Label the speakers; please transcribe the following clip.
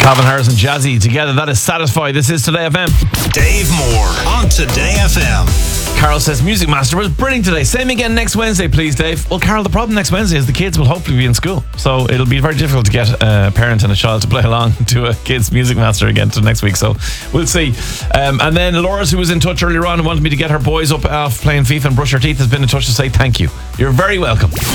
Speaker 1: Calvin Harris and Jazzy together. That is Satisfy. This is Today FM.
Speaker 2: Dave Moore on Today FM.
Speaker 1: Carol says Music Master was brilliant today. Same again next Wednesday, please, Dave. Well, Carol, the problem next Wednesday is the kids will hopefully be in school. So it'll be very difficult to get a parent and a child to play along to a kid's Music Master again to next week. So we'll see. And then Laura's, who was in touch earlier on and wanted me to get her boys up off playing FIFA and brush her teeth, has been in touch to say thank you. You're very welcome.